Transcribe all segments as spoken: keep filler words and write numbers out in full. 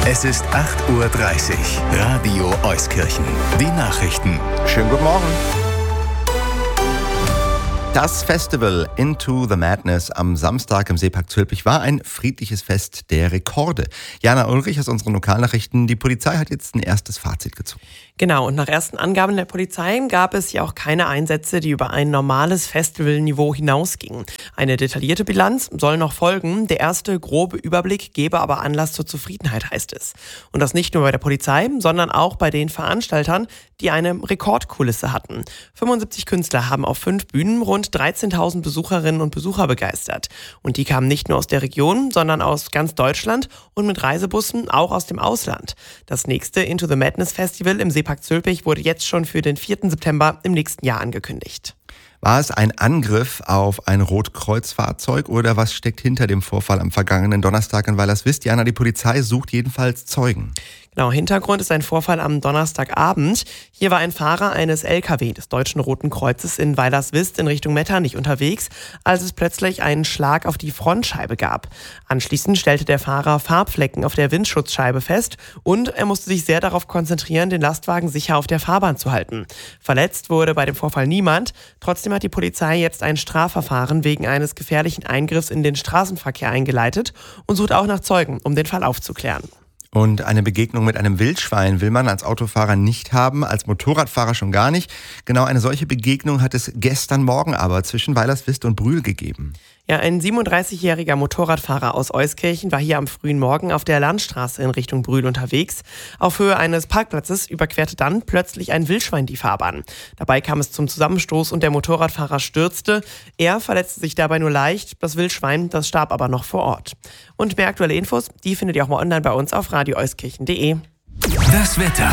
Es ist acht Uhr dreißig. Radio Euskirchen. Die Nachrichten. Schönen guten Morgen. Das Festival Into the Madness am Samstag im Seepark Zülpich war ein friedliches Fest der Rekorde. Jana Ulrich aus unseren Lokalnachrichten. Die Polizei hat jetzt ein erstes Fazit gezogen. Genau, und nach ersten Angaben der Polizei gab es ja auch keine Einsätze, die über ein normales Festivalniveau hinausgingen. Eine detaillierte Bilanz soll noch folgen. Der erste grobe Überblick gebe aber Anlass zur Zufriedenheit, heißt es. Und das nicht nur bei der Polizei, sondern auch bei den Veranstaltern, die eine Rekordkulisse hatten. fünfundsiebzig Künstler haben auf fünf Bühnen rund dreizehntausend Besucherinnen und Besucher begeistert. Und die kamen nicht nur aus der Region, sondern aus ganz Deutschland und mit Reisebussen auch aus dem Ausland. Das nächste Into the Madness Festival im Seepark Zülpich wurde jetzt schon für den vierten September im nächsten Jahr angekündigt. War es ein Angriff auf ein Rotkreuzfahrzeug oder was steckt hinter dem Vorfall am vergangenen Donnerstag in Weilerswist? Jana, die Polizei sucht jedenfalls Zeugen. Genau, Hintergrund ist ein Vorfall am Donnerstagabend. Hier war ein Fahrer eines L K W des Deutschen Roten Kreuzes in Weilerswist in Richtung Metternich unterwegs, als es plötzlich einen Schlag auf die Frontscheibe gab. Anschließend stellte der Fahrer Farbflecken auf der Windschutzscheibe fest und er musste sich sehr darauf konzentrieren, den Lastwagen sicher auf der Fahrbahn zu halten. Verletzt wurde bei dem Vorfall niemand. Trotzdem hat die Polizei jetzt ein Strafverfahren wegen eines gefährlichen Eingriffs in den Straßenverkehr eingeleitet und sucht auch nach Zeugen, um den Fall aufzuklären. Und eine Begegnung mit einem Wildschwein will man als Autofahrer nicht haben, als Motorradfahrer schon gar nicht. Genau eine solche Begegnung hat es gestern Morgen aber zwischen Weilerswist und Brühl gegeben. Ja, ein siebenunddreißigjähriger Motorradfahrer aus Euskirchen war hier am frühen Morgen auf der Landstraße in Richtung Brühl unterwegs. Auf Höhe eines Parkplatzes überquerte dann plötzlich ein Wildschwein die Fahrbahn. Dabei kam es zum Zusammenstoß und der Motorradfahrer stürzte. Er verletzte sich dabei nur leicht. Das Wildschwein, das starb aber noch vor Ort. Und mehr aktuelle Infos, die findet ihr auch mal online bei uns auf radio euskirchen punkt de. Das Wetter.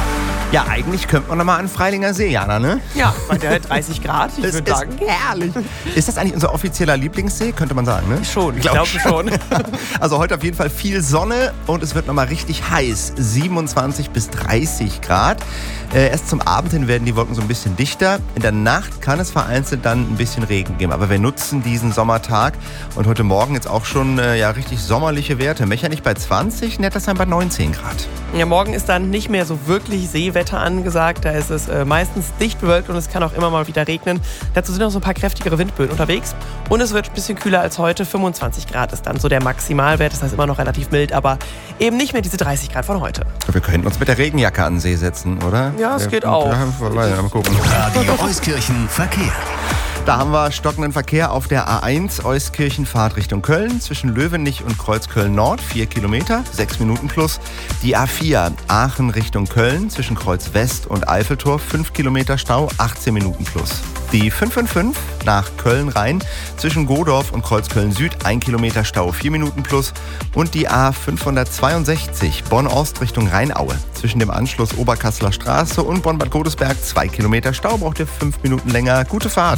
Ja, eigentlich könnte man noch mal an Freilinger See, Jana, ne? Ja, bei der dreißig Grad, ich würde sagen. Herrlich. Ist das eigentlich unser offizieller Lieblingssee, könnte man sagen, ne? Schon, ich glaube schon. Also heute auf jeden Fall viel Sonne und es wird noch mal richtig heiß. siebenundzwanzig bis dreißig Grad. Äh, erst zum Abend hin werden die Wolken so ein bisschen dichter. In der Nacht kann es vereinzelt dann ein bisschen Regen geben. Aber wir nutzen diesen Sommertag und heute Morgen jetzt auch schon äh, ja, richtig sommerliche Werte. Mechernich bei zwanzig, Nettersheim bei neunzehn Grad. Ja, morgen ist dann nicht mehr so wirklich Seewetter angesagt. Da ist es äh, meistens dicht bewölkt und es kann auch immer mal wieder regnen. Dazu sind noch so ein paar kräftigere Windböen unterwegs. Und es wird ein bisschen kühler als heute. fünfundzwanzig Grad ist dann so der Maximalwert. Das heißt immer noch relativ mild, aber eben nicht mehr diese dreißig Grad von heute. Wir könnten uns mit der Regenjacke an den See setzen, oder? Ja, es geht auch. Ja, mal gucken. Radio Euskirchen Verkehr. Da haben wir stockenden Verkehr auf der A eins Euskirchen-Fahrt Richtung Köln zwischen Löwenich und Kreuzköln-Nord, vier Kilometer, sechs Minuten plus. Die A vier Aachen Richtung Köln zwischen Kreuz West und Eiffeltor, fünf Kilometer Stau, achtzehn Minuten plus. Die fünf fünf fünf nach Köln-Rhein zwischen Godorf und Kreuzköln-Süd, ein Kilometer Stau, vier Minuten plus. Und die A fünfhundertzweiundsechzig Bonn-Ost Richtung Rheinaue zwischen dem Anschluss Oberkasseler Straße und Bonn-Bad Godesberg, zwei Kilometer Stau, braucht ihr fünf Minuten länger. Gute Fahrt.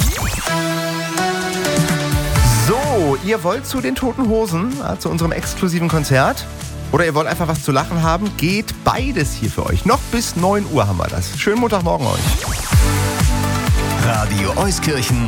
So, ihr wollt zu den Toten Hosen, zu unserem exklusiven Konzert? Oder ihr wollt einfach was zu lachen haben? Geht beides hier für euch. Noch bis neun Uhr haben wir das. Schönen Montagmorgen euch. Radio Euskirchen